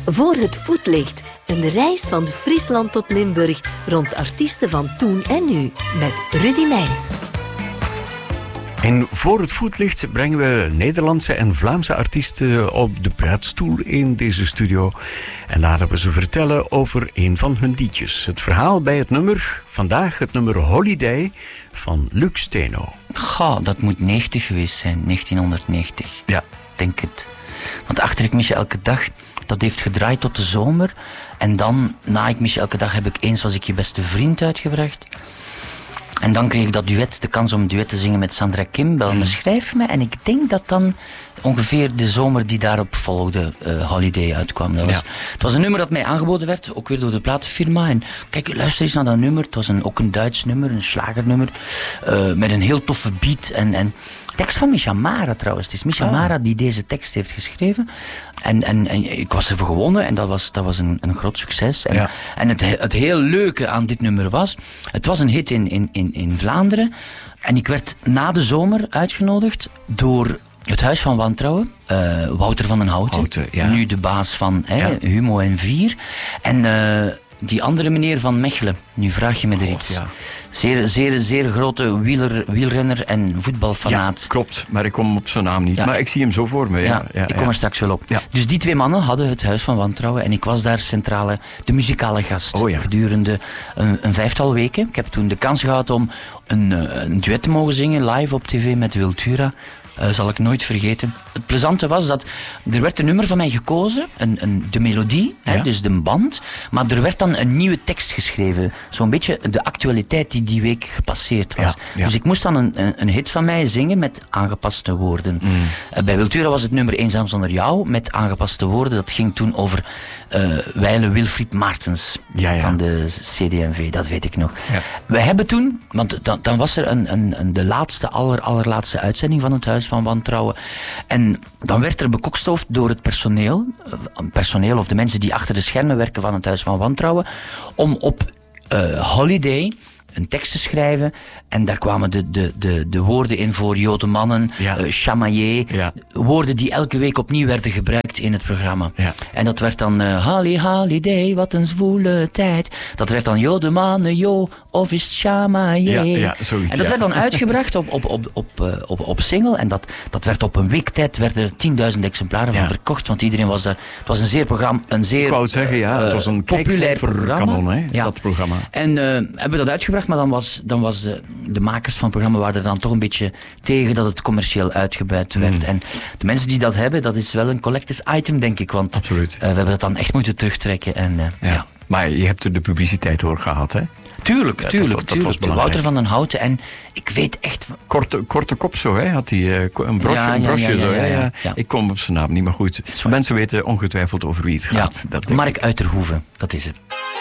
Voor het voetlicht. Een reis van Friesland tot Limburg rond artiesten van toen en nu. Met Rudy Meijns. En voor het voetlicht brengen we Nederlandse en Vlaamse artiesten op de praatstoel in deze studio. En laten we ze vertellen over een van hun liedjes. Het verhaal bij het nummer, vandaag het nummer Holiday van Luc Steno. Goh, dat moet 90 geweest zijn, 1990. Ja. Denk het. Want Achter ik mis je elke dag, dat heeft gedraaid tot de zomer. En dan, na ik mis je elke dag, heb ik Eens was ik je beste vriend uitgebracht. En dan kreeg ik dat duet, de kans om een duet te zingen met Sandra Kim. Bel me, schrijf me. En ik denk dat dan ongeveer de zomer die daarop volgde, Holiday uitkwam. Het was een nummer dat mij aangeboden werd, ook weer door de platenfirma. En kijk, luister eens naar dat nummer. Het was ook een Duits nummer, een slagernummer. Met een heel toffe beat. En tekst van Misha Mara trouwens. Het is Misha Mara die deze tekst heeft geschreven. En ik was ervoor gewonnen en dat was een groot succes. En het heel leuke aan dit nummer was, het was een hit in Vlaanderen. En ik werd na de zomer uitgenodigd door het Huis van Wantrouwen. Wouter van den Houten. Nu de baas van Humo en Vier. En die andere meneer van Mechelen. Nu vraag je me er iets. Ja. Zeer grote wielrenner en voetbalfanaat. Ja, klopt. Maar ik kom op zijn naam niet. Ja. Maar ik zie hem zo voor me. Ik kom er straks wel op. Ja. Dus die twee mannen hadden het Huis van Wantrouwen. En ik was daar de muzikale gast. Gedurende een 5-tal weken. Ik heb toen de kans gehad om een duet te mogen zingen. Live op tv met Wiltura. Zal ik nooit vergeten. Het plezante was dat er werd een nummer van mij gekozen, de melodie, dus de band, maar er werd dan een nieuwe tekst geschreven. Zo'n beetje de actualiteit die week gepasseerd was. Ja. Dus ik moest dan een hit van mij zingen met aangepaste woorden. Bij Wiltura was het nummer Eenzaam zonder jou, met aangepaste woorden. Dat ging toen over Weile Wilfried Maartens van de CD&V, dat weet ik nog. Ja. Wij hebben toen, want dan was er de allerlaatste uitzending van het Huis van Wantrouwen. En dan werd er bekokstoofd door het personeel of de mensen die achter de schermen werken van het Huis van Wantrouwen, om op Holiday een tekst te schrijven. En daar kwamen de woorden in voor Jode mannen, chamaillé. Woorden die elke week opnieuw werden gebruikt in het programma. Ja. En dat werd dan holiday, wat een zwoele tijd. Dat werd dan Jode mannen, of is het chamaillé. En dat werd dan uitgebracht op single. En dat werd op een week tijd werden er 10.000 exemplaren van verkocht. Want iedereen was daar. Het was een zeer ik wou het zeggen, het was een populair programma. Dat programma. En hebben we dat uitgebracht, maar dan was de makers van het programma waren er dan toch een beetje tegen dat het commercieel uitgebuit werd. En de mensen die dat hebben, dat is wel een collectors item, denk ik. Want absoluut. We hebben dat dan echt moeten terugtrekken. En, Maar je hebt er de publiciteit door gehad, hè? Tuurlijk. Dat was Wouter van den Houten. En ik weet echt... Korte kop zo, hè? Had hij een brosje. Ik kom op zijn naam niet, maar goed. Mensen weten ongetwijfeld over wie het gaat. Mark Uiterhoeven, dat is het.